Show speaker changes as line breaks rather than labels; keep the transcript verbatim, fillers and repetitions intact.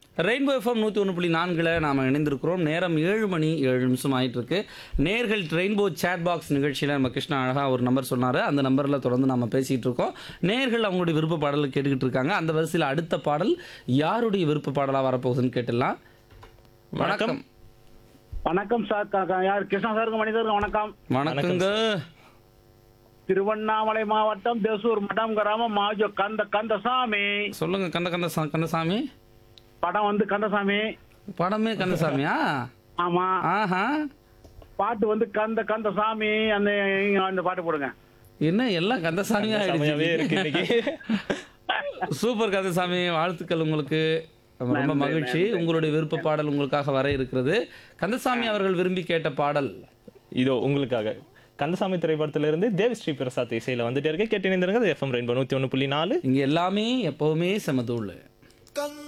Rainbow FM நூற்றி ஒன்று புள்ளி நான்கில் நாம் இணைந்திருக்கிறோம். நேரம் ஏழு மணி ஏழு நிமிஷம் ஆகிட்டு இருக்கு. நேர்கள் ரெயின்போ சேட் பாக்ஸ் நிகழ்ச்சியில் நம்ம கிருஷ்ணா அழகாக ஒரு நம்பர் சொன்னார். அந்த நம்பரில் தொடர்ந்து நம்ம பேசிகிட்டு இருக்கோம். நேர்கள் அவங்களுடைய விருப்ப பாடலை கேட்டுக்கிட்டு இருக்காங்க. அந்த வரிசையில் அடுத்த பாடல் யாருடைய விருப்ப பாடலாக வரப்போகுதுன்னு கேட்டுடலாம். வணக்கம்.
வணக்கம் சார். க- க- யார் கிருஷ்ணா சாருக்கு மனிதருக்கு வணக்கம்.
வணக்கங்க.
திருவண்ணாமலை மாவட்டம் தேசூர் மடம் கிராமம் மாஜோ கந்த கந்தசாமி.
சொல்லுங்க கந்த கந்த சா- கந்தசாமி.
படம் வந்து கந்தசாமி.
படமே கந்தசாமியா?
ஆமா.
ஆஹா,
பாட்டு வந்து கந்த கந்தசாமி. அந்த அந்த பாட்டு போடுங்க.
என்ன எல்லாம் கந்தசாமியா
செமையாவே இருக்கு
ஆயிடுச்சு.
இன்னைக்கு.
சூப்பர் கந்தசாமி, வாழ்த்துக்கள் உங்களுக்கு. ரொம்ப
நன்றி,
மகிழ்ச்சி.
நன்றி.
உங்களுடைய விருப்ப பாடல் உங்களுக்காக வர இருக்கிறது. கந்தசாமி அவர்கள் விரும்பி கேட்ட பாடல்
இதோ உங்களுக்காக கந்தசாமி திரைப்படத்திலிருந்து தேவி ஸ்ரீ பிரசாத் இசையில வந்துட்டே இருக்கு. கேட்டு இணைந்திருங்க. எஃப்எம் ரெயின்போ நூத்தி ஒன்று புள்ளி நாலு.
இங்க எல்லாமே எப்பவுமே செமதூள்.